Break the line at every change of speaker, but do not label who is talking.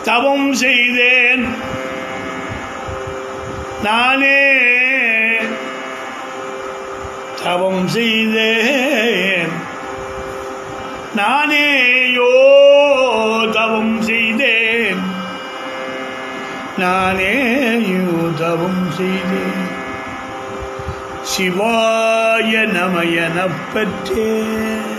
தவம் செய்தேன் நானே தவம் செய்தேன் நானேயோ தவம் செய்தேன் நானேயோ தவம் செய்தேன் சிவாய நம எனப் பெற்றேன்.